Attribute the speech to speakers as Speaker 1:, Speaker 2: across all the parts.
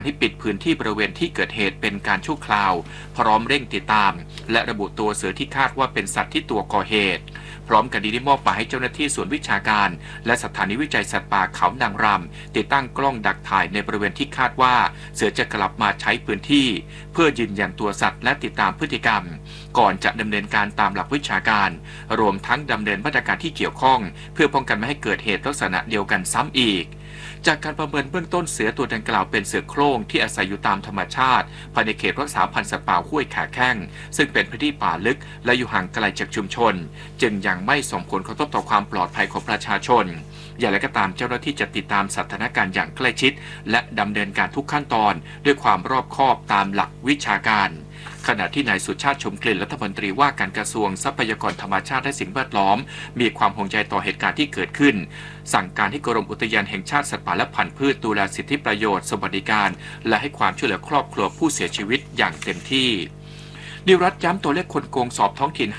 Speaker 1: ให้ปิดพื้นที่บริเวณที่เกิดเหตุเป็นการชั่วคราวพร้อมเร่งติดตามและระบุตัวเสือที่คาดว่าเป็นสัตว์ที่ตัวก่อเหตุพร้อมกันนี้ได้มอบหมายให้เจ้าหน้าที่ส่วนวิชาการและสถานีวิจัยสัตว์ป่าเขานางรำติดตั้งกล้องดักถ่ายในบริเวณที่คาดว่าเสือจะกลับมาใช้พื้นที่เพื่อยืนยันตัวสัตว์และติดตามพฤติกรรมก่อนจะดำเนินการตามหลักวิชาการรวมทั้งดำเนินมาตรการที่เกี่ยวข้องเพื่อป้องกันไม่ให้เกิดเหตุลักษณะเดียวกันซ้ำอีกจากการประเมินเบื้องต้นเสือตัวดังกล่าวเป็นเสือโคร่งที่อาศัยอยู่ตามธรรมชาติภายในเขตรักษาพันธุ์สัตว์ป่าห้วยขาแข้งซึ่งเป็นพื้นที่ป่าลึกและอยู่ห่างไกลจากชุมชนจึงยังไม่ส่งผลกระทบต่อความปลอดภัยของประชาชนอย่างไรก็ตามเจ้าหน้าที่จะติดตามสถานการณ์อย่างใกล้ชิดและดำเนินการทุกขั้นตอนด้วยความรอบคอบตามหลักวิชาการขณะที่นายสุชาติชมกลิ่นรัฐมนตรีว่าการกระทรวงทรัพยากรธรรมชาติและสิ่งแวดล้อมมีความห่วงใยต่อเหตุการณ์ที่เกิดขึ้นสั่งการให้กรมอุทยานแห่งชาติสัตว์ป่าและพันธุ์พืชดูแลสิทธิประโยชน์สวัสดิการและให้ความช่วยเหลือครอบครัวผู้เสียชีวิตอย่างเต็มที่นิรัตย้ำตัวเลขคนโกงสอบท้องถิ่น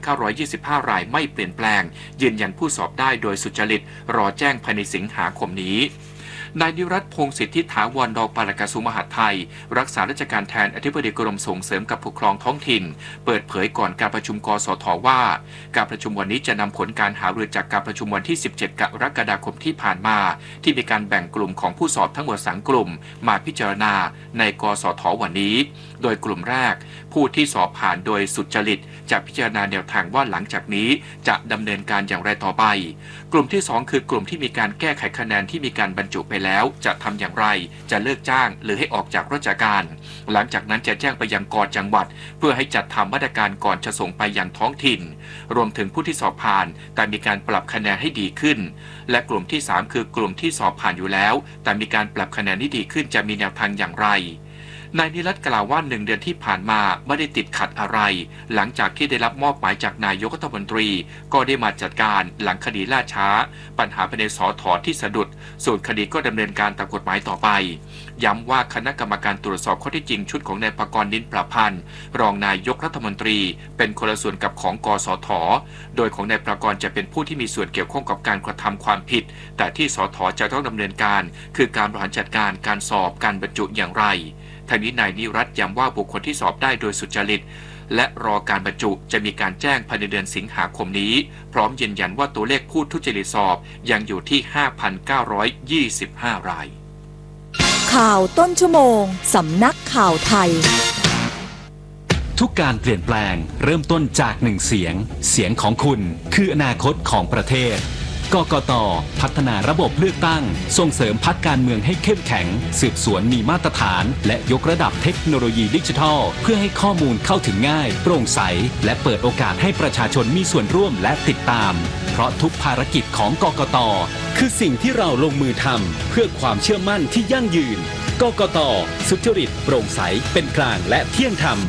Speaker 1: 5,925 รายไม่เปลี่ยนแปลงยืนยันผู้สอบได้โดยสุจริตรอแจ้งภายในสิงหาคมนี้นายนิรัตพงศ์สิทธิถาวรรองปลัดกระทรวงมหาดไทยรักษาราชการแทนอธิบดีกรมส่งเสริมการปกครองท้องถิ่นเปิดเผยก่อนการประชุมกสทว่าการประชุมวันนี้จะนำผลการหารือจากการประชุมวันที่ 17 กรกฎาคมที่ผ่านมาที่มีการแบ่งกลุ่มของผู้สอบทั้งหมด3 กลุ่มมาพิจารณาในกสทวันนี้โดยกลุ่มแรกผู้ที่สอบผ่านโดยสุจริตจะพิจารณาแนวทางว่าหลังจากนี้จะดำเนินการอย่างไรต่อไปกลุ่มที่2คือกลุ่มที่มีการแก้ไขคะแนนที่มีการบรรจุไปแล้วจะทำอย่างไรจะเลิกจ้างหรือให้ออกจากราชการหลังจากนั้นจะแจ้งไปยังก.จังหวัดเพื่อให้จัดทำมาตรการก่อนจะส่งไปยังท้องถิ่นรวมถึงผู้ที่สอบผ่านแต่มีการปรับคะแนนให้ดีขึ้นและกลุ่มที่3คือกลุ่มที่สอบผ่านอยู่แล้วแต่มีการปรับคะแนนที่ดีขึ้นจะมีแนวทางอย่างไรนายนิรัตกล่าวว่า1 เดือนที่ผ่านมาไม่ได้ติดขัดอะไรหลังจากที่ได้รับมอบหมายจากนายกรัฐมนตรีก็ได้มาจัดการหลังคดีล่าช้าปัญหาภายในสถ.ที่สะดุดส่วนคดีก็ดำเนินการตามกฎหมายต่อไปย้ำว่าคณะกรรมการตรวจสอบข้อเท็จจริงชุดของนายภกร นินประพันธ์รองนายกรัฐมนตรีเป็นคนละส่วนกับของกสท.โดยของนายภกรจะเป็นผู้ที่มีส่วนเกี่ยวข้องกับการกระทำความผิดแต่ที่สท.จะต้องดำเนินการคือการบริหารจัดการการสอบการบรรจุอย่างไรทางนี้นายนิรัตย้ำว่าบุคคลที่สอบได้โดยสุจริตและรอการบรรจุจะมีการแจ้งภายในเดือนสิงหาคมนี้พร้อมยืนยันว่าตัวเลขผู้ทุจริตสอบยังอยู่ที่ 5,925 ราย
Speaker 2: ข่าวต้นชั่วโมงสำนักข่าวไทย
Speaker 3: ทุกการเปลี่ยนแปลงเริ่มต้นจาก1 เสียงเสียงของคุณคืออนาคตของประเทศกกต.พัฒนาระบบเลือกตั้งส่งเสริมพรรคการเมืองให้เข้มแข็งสืบสวนมีมาตรฐานและยกระดับเทคโนโลยีดิจิทัลเพื่อให้ข้อมูลเข้าถึงง่ายโปร่งใสและเปิดโอกาสให้ประชาชนมีส่วนร่วมและติดตามเพราะทุกภารกิจของกกต.คือสิ่งที่เราลงมือทำเพื่อความเชื่อมั่นที่ยั่งยืนกกต.สุจริตโปร่งใสเป็นกลางและเที่ยงธรรม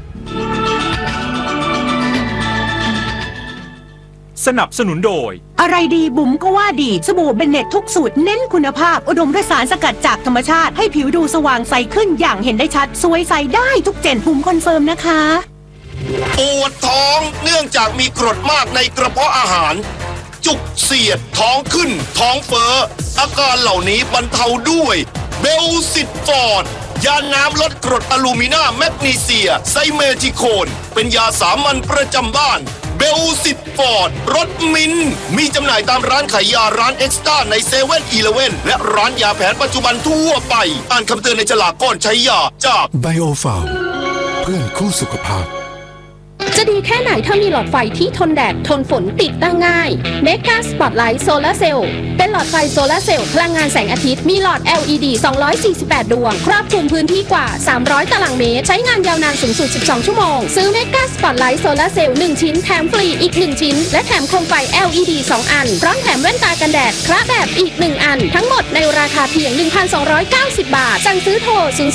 Speaker 4: สนับสนุนโดย
Speaker 5: อะไรดีบุ๋มก็ว่าดีสบู่เบนเน็ตทุกสูตรเน้นคุณภาพอุดมด้วยสารสกัดจากธรรมชาติให้ผิวดูสว่างใสขึ้นอย่างเห็นได้ชัดสวยใสได้ทุกเจนบุ๋มคอนเฟิร์มนะคะ
Speaker 6: ปวดท้องเนื่องจากมีกรดมากในกระเพาะอาหารจุกเสียดท้องขึ้นท้องเฟ้ออาการเหล่านี้บรรเทาด้วยเบลซิตฟอร์ดยาน้ำลดกรดอะลูมินาแมกนีเซียไซเมทิโคนเป็นยาสามัญประจำบ้านเบลซิตฟอร์ดรสมิ้นมีจำหน่ายตามร้านขายยาร้านเอ็กซ์ต้าใน7-Eleven และร้านยาแผนปัจจุบันทั่วไปอ่านคำเตือนในฉลากก่อนใช้ยาจาก
Speaker 7: ไบโอฟาร์มเพื่อนคู่สุขภาพ
Speaker 8: จะดีแค่ไหนถ้ามีหลอดไฟที่ทนแดดทนฝนติดตั้งง่าย Mega Spotlight Solar Cell เป็นหลอดไฟโซลาร์เซลล์พลังงานแสงอาทิตย์มีหลอด LED 248 ดวงครอบคลุมพื้นที่กว่า300ตารางเมตรใช้งานยาวนานสูงสุด12ชั่วโมงซื้อ Mega Spotlight Solar Cell 1 ชิ้นแถมฟรีอีก1ชิ้นและแถมโคมไฟ LED 2 อันพร้อมแถมแว่นตากันแดดคระแบบอีก1อันทั้งหมดในราคาเพียง 1,290 บาทสั่งซื้อโทร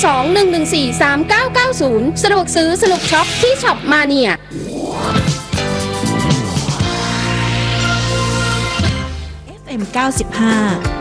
Speaker 8: 02-114-3990 สะดวกซื้อสนุกช็อปที่ช็อปมาเนีย
Speaker 2: FM 95